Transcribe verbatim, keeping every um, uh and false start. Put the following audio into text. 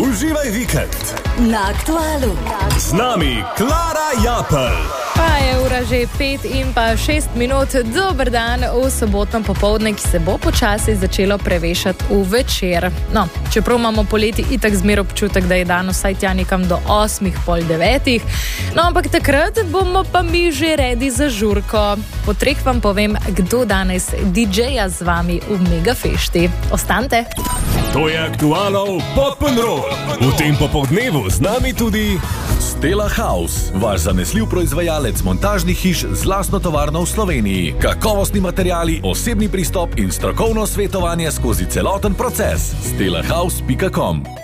Uživaj vikend na Aktualu. Z nami Klara Japelj. Pa je ura že pet in pa šest minut. Dober dan v sobotno popoldne, ki se bo počasi začelo prevešati v večer. No, čeprav imamo poleti itak zmer občutek, da je dan vsaj tja nekam do osmih, pol devetih. No, ampak takrat bomo pa mi že redi za žurko. Po treh vam povem, kdo danes didžeja z vami v Megafešti. Ostanite! To je Aktualov Pop and Roll. V tem popoldnevu z nami tudi Stella House, vaš zanesljiv proizvajalec montažnih hiš z lastno tovarno v Sloveniji. Kakovostni materiali, osebni pristop in strokovno svetovanje skozi celoten proces. stella house pika com